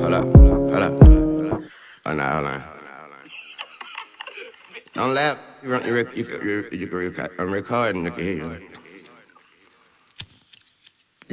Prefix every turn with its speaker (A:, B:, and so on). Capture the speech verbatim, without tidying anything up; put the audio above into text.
A: Hold up, hold up. Hold on, hold on. Don't laugh. You, run, you, rec- you, you, you, you can record. I'm recording. I can hear you.